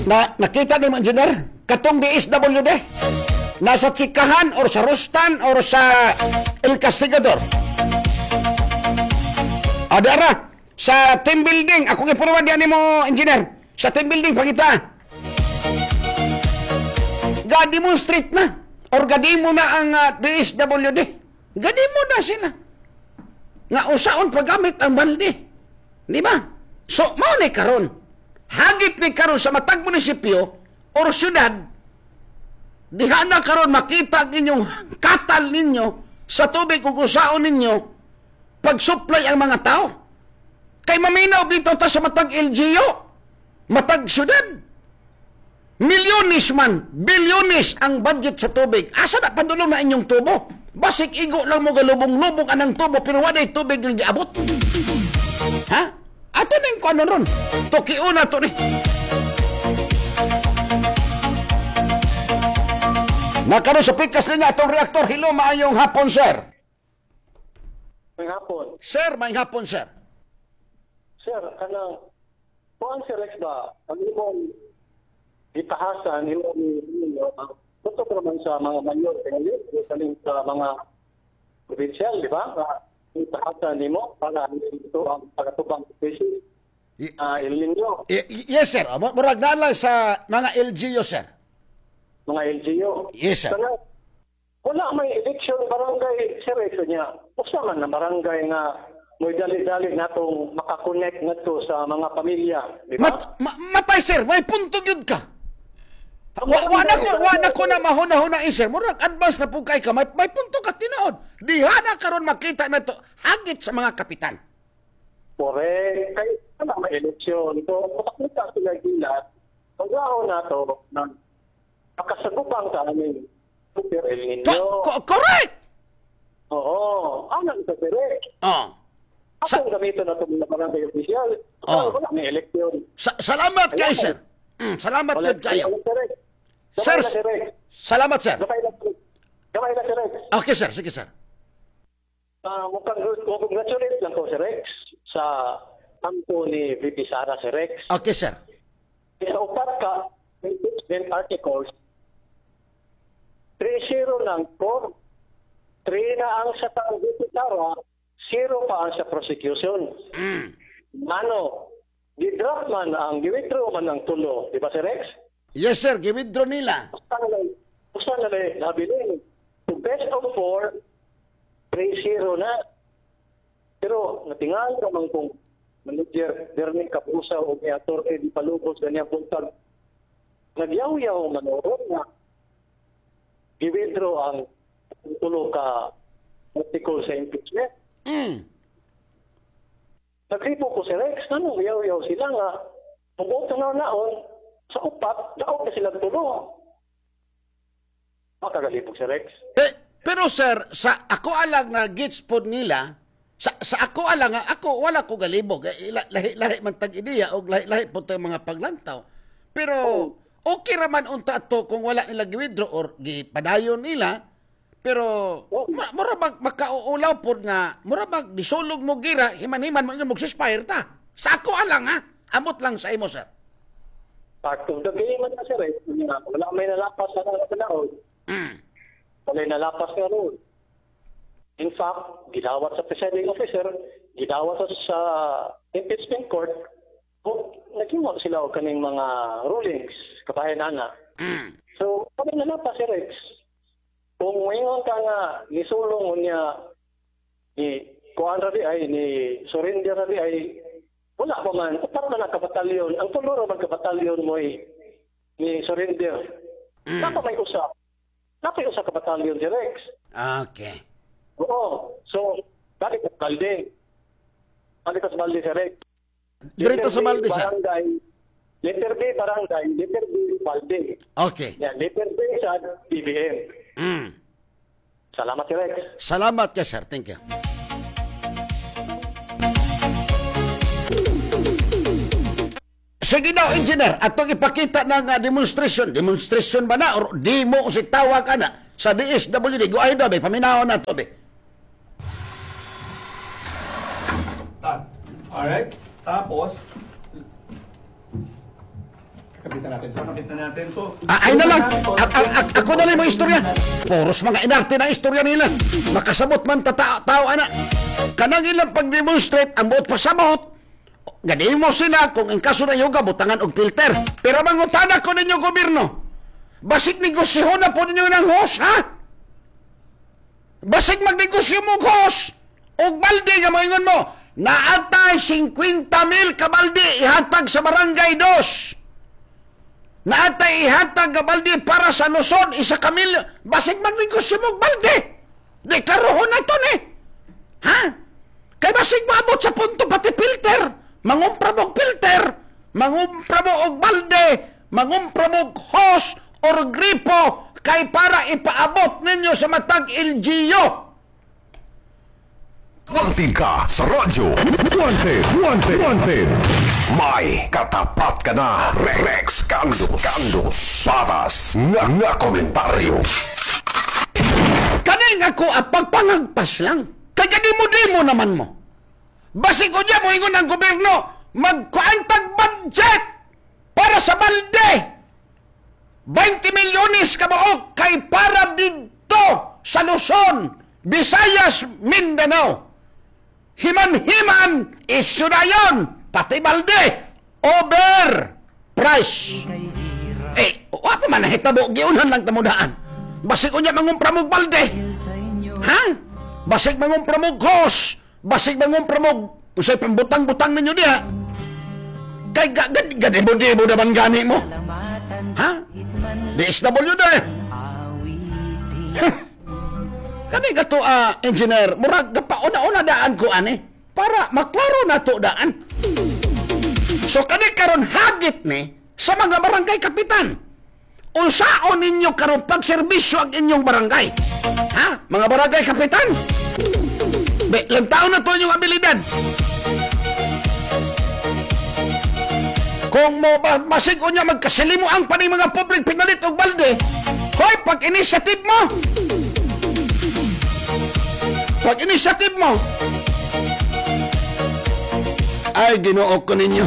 Nakita ni mo, engineer? Katong DSWD? Nasa Tsikahan or sa Rustan or sa El Castigador? Adara, sa team building. Ako ipuruan diyan ni mo, engineer. Sa team building, pagita. Ga-demonstrate na. Or gadi mo na ang DSWD. Gadi mo na sila. Nga usaon paggamit ang balde. Di ba? So, mao ni karon. Hagit ni karon sa matag munisipyo or syudad, diha na karon makita ang inyong katal ninyo sa tubig ug usaon ninyo pag-supply ang mga tao. Kay maminaw dito ta sa matag LGU, matag syudad. Milyones man, bilyones ang budget sa tubig. Asa na padulong na inyong tubo? Basik igo lang mo galubong-lubong anang tubo pero wala tubig ng giabot. Ha? Ato na yung kano ron. Tukiyo na to ni. Nakaroon sa pikas niya itong reaktor. Hello, maayong hapon, sir. May hapon. Sir, may hapon, sir. Sir, kuhaan si Rex ba? Ang imong itahasan, imong tutok naman sa mga mayor, kaling sa mga provincial, di ba? Itahasan nimo para ito ang pagkatubang species. El Nino. Yes, sir. Murag na lang sa mga LGU, sir. Mga LGU. Yes, sir. Sana, wala may election barangay, sir, ito niya. Usa man na barangay nga may dali-dali natong makakonect na to sa mga pamilya. Di ba? Matay, sir. May punto yun ka. Wala ko na mahuna-huna sir. Murag advance na po kay ka. May punto ka tinood. Diha na karon makita na to. Hagit sa mga kapitan. Correct. Kaya na may eleksyon. So, makakita sila gilat. Pag-aon na to, na makasagupang sa aming Super El Nino. Correct! Oo. Anong ito, correct? Oo. Akong gamitin na itong mga barangay official. Wala may eleksyon. Salamat kayo, sir. Salamat yun kayo. Sir, salamat, sir. Gamay na, Sir Rex. Okay, sir. Sige, sir. Mukhang congratulate lang ko, Sir Rex, sa kampo ni VP Sara, Sir Rex. Okay, sir. Sa upat ka, impeachment articles, 3-0 ng court, 3 na ang sa tang VP Sara, 0 pa ang sa prosecution. Ano, gidraft man ang giwithdraw man ang tulo, di ba, Sir Rex? Yes, sir. Giwithdraw nila. Usa na nabilin. To best of 4, 3-0 na. Pero natingal naman kung manager Bernie Capusa o ni Ator Eddie Palubos ganyan puntag. Nagyaw-yaw manood na giwithdraw ang tulo ka article sa impeachment. Nagripo ko si Rex, yaw-yaw sila nga. Mabuto na naon, sa upat, daot na sila tulo. Makagalipog si Rex. Pero sir, sa ako alang na gits pod nila, sa ako alang nga, ako wala ko galibog. Lahi man tag ideya o lahi po tayo mga paglantaw. Pero okay raman unta to kung wala nila giwithdraw or gipadayon nila. Pero mura makauulaw po nga, mura disulog mo gira, himan-himan mo yung mag-suspire ta. Sa ako alang ha, amot lang sa imo sir. Kung gabi man na Sir Rex, wala may nalapas na panahon. Wala nalapas nga roon. In fact, gidawat sa presiding officer, gidawat sa impeachment court, naghiwag sila o kaning mga rulings, kabayan na. So, kami nalapas si Rex. Kung ngayon ka nga, nisulong niya, ni Kuan Rabi ay, ni Surinder Rabi ay, wala pa man, upat man ang kabatalyon. Ang tuluro man kabatalyon mo ay, ni Surinder. Napa may usap. Napa yung usap kabatalyon si Rex. Okay. Oo. So, balik sa balde. Balik sa balde si Rex. Dirito sa balde siya. Letter B, barangay. Letter B, balde. Okay. Yan, letter B sa BBM. Salamat si Rex. Salamat ka, sir. Thank you. Sige daw, engineer, atong ipakita ng demonstration. Demonstration ba na? Or di mo kasi tawag ka na sa DSWD. Guay daw, paminahon na to, be. Alright. Tapos, Ay na lang. Ako na lang mo istorya. Puros mga inarte na istorya nila. Makasabot man tao, anak. Kanang ilang pag-demonstrate, ang buot pasabot. Gani mo sila kung in kaso na yoga, butangan og filter. Pero mangutana ko ninyo gobyerno. Basig negosyo na po ninyo ng hos, ha? Basig magnegosyo mo hos. Og balde nga moingon mo. Naatay 50,000 ka balde ihatag sa barangay 2. Naatay ihatag ka balde para sa Luzon, 1 kamilyo. Basig magnegosyo mo og balde. Di karohon na to ni. Ha? Kay basig maabot sa punto pati filter. Mangumpra mo og filter. Mangumpra mo og balde. Mangumpra mo og hose or gripo kay para ipaabot ninyo sa matag LGU. Wanted ka sa radyo. Wanted. May katapat ka na. Rex Kandos. Patas nga komentaryo. Kaning ako pagpangagpas lang. Kaya di mo naman mo. Basig ko niya mo ingon ang gobyerno magkuantag budget para sa balde. 20 milyones kabuok kay para dito sa Luzon, Visayas, Mindanao. Himan-himan, isyu na yun. Pati balde, over price. Wapa man nahitabo, giunan lang tamudaan. Basig ko niya mangumpramog balde. Ha? Basig mangumpramog hos. Basig mangumpramog, usay pambutang-butang ninyo diha. Kay gadi mo naman gani mo. Ha? DSWD. Kani ka to, engineer, murag pauna-una daan ko, para maklaro na to daan. So, kani karon hagit ni sa mga barangay kapitan. Unsaon ninyo karon pagserbisyo ang inyong barangay? Ha? Mga barangay kapitan? Lang taon na to inyong abilidad. Kung mo basig o niya magkasilimo ang paning mga public pinalit o balde, hoy, pag-initiative mo! Pag-initiative mo! Ay, Ginoo ko ninyo.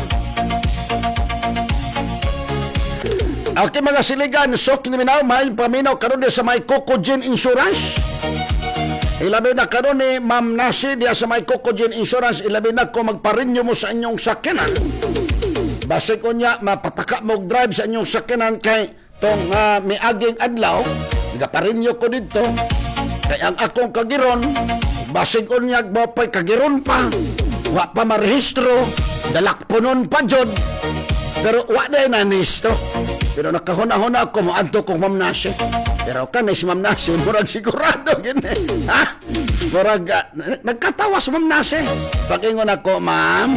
Okay, mga siligan, so kiniminaw, may paminaw karon sa may Cocogen Insurance. Ilabi na karon ni Ma'am Nasi diya sa may Cocogen Insurance, ilabi na ko magparinyo mo sa inyong sakyanan. Base ko niya, mapataka mo drive sa inyong sakyanan kay tong miaging adlaw, gaparinyo ko dito. Kay ang akong kagiron, base ko niya, bapay kagiron pa, wa pa marehistro, dalakpunon pa jod, pero wa na nanisto. Pero nakahuna-huna ako, maadto kong Ma'am Nasi. Pero kanay si Ma'am Nasi, murag sigurado, gini. Ha? Murag, nagkatawa si Ma'am Nasi. Pag-ingon ako, Ma'am,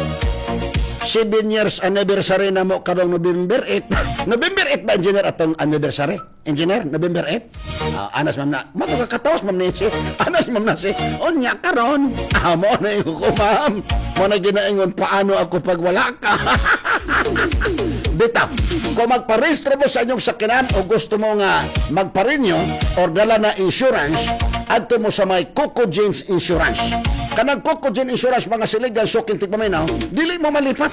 7 years anniversary na mo karong November 8. November 8 ba, engineer, atong anniversary? Engineer, November 8? Anas, Ma'am Nasi. Makakatawas, Ma'am Nasi. Anas, Ma'am Nasi. O niya karon. Mo na yung ko, Ma'am. Mo na ginaingon, paano ako pag wala ka? Bitaw, kung magparehistro mo sa inyong sakyanan o gusto mo nga magparinyo o dala na insurance, adto mo sa may Cocogen Insurance. Kanang Cocogen Insurance, mga siligan, suking tigpaminaw, dili mo malipat.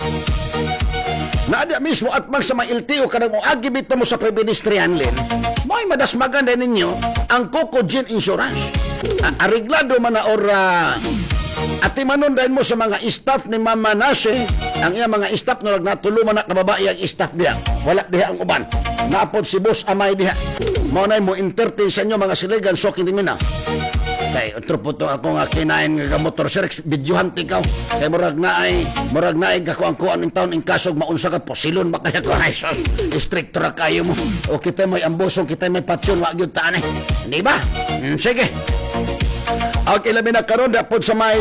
Naadya mismo at mag sa may LTO, kanang mo agibit mo sa pedestrian lane, mo'y madasmagan din ninyo ang Cocogen Insurance. Ariglado man na ora at imanon dahil mo sa mga staff ni Mama Nasi, ang iya mga staff na nagnatulungan na kababae ang staff diha. Wala diha ang uban. Naapod si Boss Amay diha. Maunay mo entertain sa inyo mga siligan, so hindi mina. Kay otro po to ako nga kinain nga motor sir, videohan tikaw. Kay murag naay ako ang kuan ng taon ng kasog maunsa ka posilon ba kaya ko ay sos. Strict ra kayo mo. O kita may ambosong, kita may patsyon, wa gyud taan eh. Di ba? Sige. Okay, labi na karon dapod sa may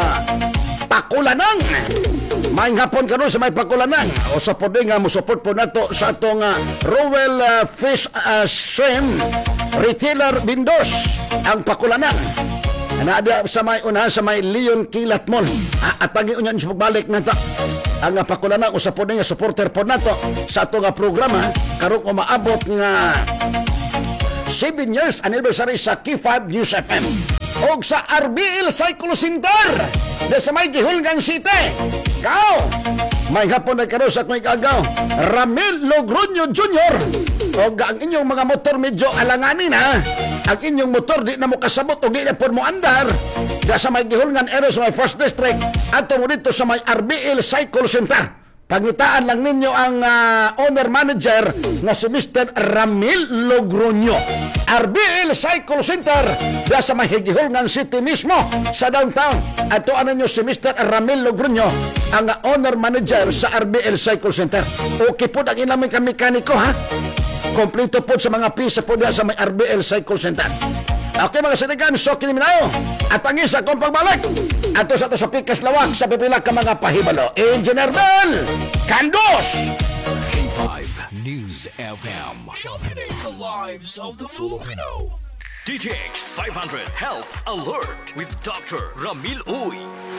Pakulanang. May hapon karon sa may Pakulanang. O sa pwede nga musuport po nato sa atong Rowell Fish Shrimp Retailer Bindos ang Pakulanang. Naada sa may una sa may Leon Kilat Mall. At pagi unyan sa pagbalik nato ang Pakulanang o sa pwede nga supporter po nato sa atong programa karon umaabot nga 7 years anniversary sa K5 News FM. O og sa RBL Cycle Center na sa may Gihulgang City. Kao, may hapon na karo sa kong ikagaw, Ramil Logroño Jr. O ang inyong mga motor medyo alanganin ha. Ang inyong motor di na mo kasabot o di na po mo andar. Da sa may Gihulgan area sa may 1st District at mo dito sa may RBL Cycle Center. Pangitaan lang ninyo ang owner manager na si Mr. Ramil Logroño. RBL Cycle Center da sa may Gihulgan City mismo sa downtown. At tuan ninyo si Mr. Ramil Logroño ang owner manager sa RBL Cycle Center. Okay po ang ilaming mekaniko ha. Kompleto po sa mga pisa po da sa may RBL Cycle Center. Okay mga sinigan, so kiniminayo. At ang isa kong pagbalik. Ato sa Pikas Lawak sa pipila ka mga pahibalo. Engineer Bell Candos! K5 News FM. Championing the lives of the Filipino. DTX 500 Health Alert with Dr. Ramil Uy.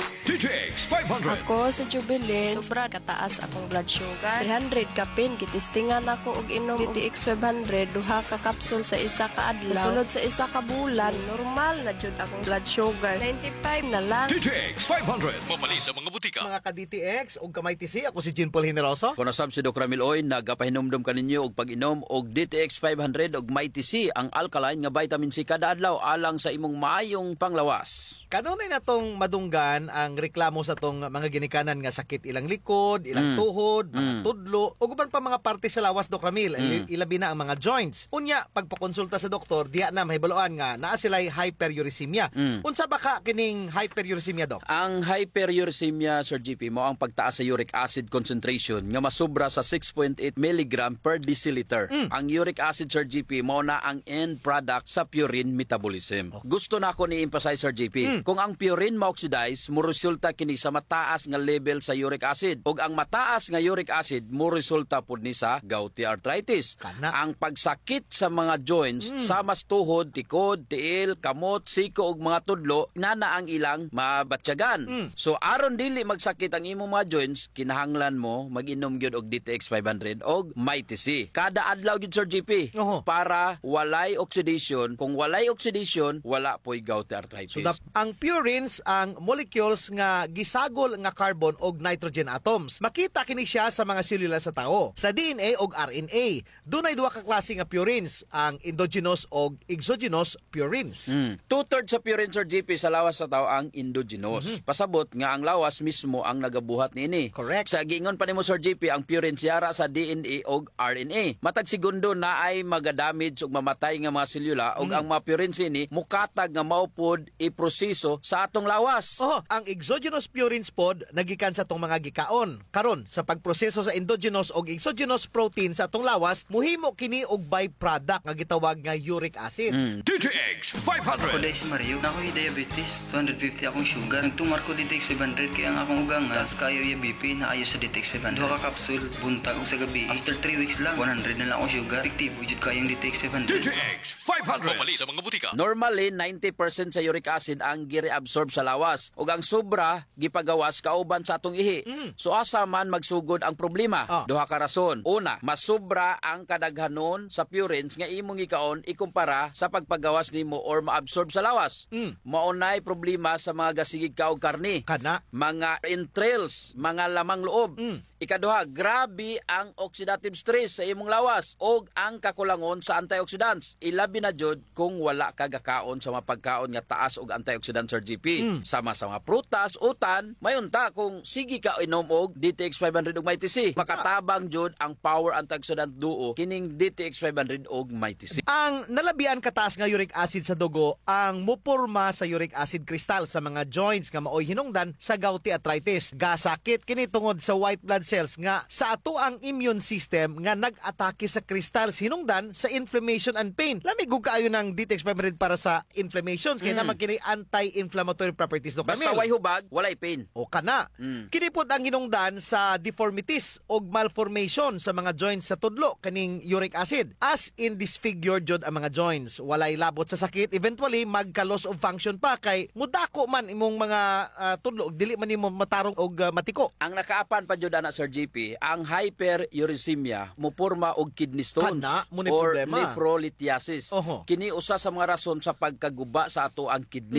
DTX 500. Ako sa Jubilee, sobra kataas akong blood sugar. 300 kapin, kitistingan ako og inom DTX 500, duha ka kapsul sa isa ka adlaw. Sulod sa isa ka bulan, normal na jud akong blood sugar. 95 na lang. DTX 500. Mamali sa mga butika. Mga ka-DTX o kamay TC, ako si Jean Paul Generoso. Kung nasab si Dr. Ramil Uy, nagapahinumdum kaninyo og pag-inom og DTX 500 og MyTC, ang alkaline nga vitamin C kada adlaw alang sa imong maayong panglawas. Kanunay na tong madunggan ang reklamo sa tong mga ginikanan nga sakit ilang likod, ilang tuhod, mga tudlo, o guban pa mga parte sa lawas, Dr. Ramil, ilabi na ang mga joints. Unya, pagpakonsulta sa doktor, diya na mahibaloan nga naa sila'y hyperuricemia. Unsa ba ka kining hyperuricemia, Doc? Ang hyperuricemia, Sir GP, mo ang pagtaas sa uric acid concentration nga masubra sa 6.8 mg per deciliter. Ang uric acid, Sir GP, mo na ang end product sa purine metabolism. Gusto na ako ni-emphasize, Sir GP, kung ang purine ma-oxidize, mo resulta kini sa mataas nga level sa uric acid. Ug ang mataas nga uric acid mo resulta pud ni sa gouty arthritis. Kana. Ang pagsakit sa mga joints sa mas tuhod, tikod, tiil, kamot, siko ug mga tudlo nana ang ilang mabatyagan. So aron dili magsakit ang imong mga joints, kinahanglan mo mag-inom gyud og DTX 500 og MyTC. Kada adlaw gyud, Sir GP, para walay oxidation. Kung walay oxidation, wala po'y gouty arthritis. So, ang purines ang molecules nga gisagol nga carbon og nitrogen atoms. Makita kini siya sa mga selula sa tao. Sa DNA og RNA, dunay duha ka klase nga purines, ang endogenous og exogenous purines. 2/3 sa purines, Sir GP, sa lawas sa tao ang endogenous. Pasabot nga ang lawas mismo ang nagabuhat niini. Correct. Sa gingon pa nimo, Sir GP, ang purines yara sa DNA og RNA. Matag segundo na ay magadamage og mamatay nga mga selula og ang mga purines ini mukatag nga maupod iproseso sa atong lawas. Ang exogenous purines pod nagikan sa tong mga gikaon. Karon sa pagproseso sa endogenous og exogenous protein sa atong lawas, muhimo kini og byproduct nga gitawag nga uric acid. DTX 500. Ako dahil si Mario, na ako'y diabetes, 250 akong sugar. Nagtumar ko DTX 500 kaya ang akong ugang tas kayo yung BP na ayo sa DTX 500. Duha ka kapsul, buntag o sa gabi. After 3 weeks lang, 100 na lang akong sugar. Effective, wujud kayong DTX 500. DTX 500. Mamali sa mga butika. Normally, 90% sa uric acid ang gire-absorb sa lawas. Ug ang sobra, gipagawas kauban sa atong ihi. So asa man magsugod ang problema? Duha ka rason. Una, masubra ang kadaghanon sa purines nga imong ikaon ikumpara sa pagpagawas nimo or maabsorb sa lawas. Maunay problema sa mga gasigig ka og karni. Kana. Mga entrails, mga lamang loob. Ikaduha, grabe ang oxidative stress sa imong lawas og ang kakulangon sa antioxidants. Ilabi na jud kung wala ka gakaon sa mga pagkaon nga taas og antioxidants, Sir GP. Sama sa mga prutas, utan, mayunta kung sige ka inom og DTX 500 og MyTC. Makatabang jud ang power antioxidant duo kining DTX 500 og MyTC. Ang nalabian kataas nga uric acid sa dugo ang muporma sa uric acid crystal sa mga joints nga maoy hinungdan sa gouty arthritis. Gasakit kini tungod sa white blood cells nga sa ato ang immune system nga nag-atake sa crystals hinungdan sa inflammation and pain. Lamig ug kaayo ng DTX 500 para sa inflammations kaya naman kini anti-inflammatory properties, Dr. Basta Mel. way hubag, walay pain. O kana. Kini pod ang hinungdan sa deformities og malformation sa mga joints sa tudlo kaning uric acid. As in disfigured jud ang mga joints, walay labot sa sakit, eventually magka-loss of function pa kay mudako man imong mga tudlo og dili man nimo matarong og matiko. Ang nakaapan pa jud ana, Sir GP, ang hyperuricemia muporma og kidney stones Kana, mo ni or problema. nephrolithiasis. Oho. Kini usa sa mga rason sa pagkaguba sa ato ang kidney.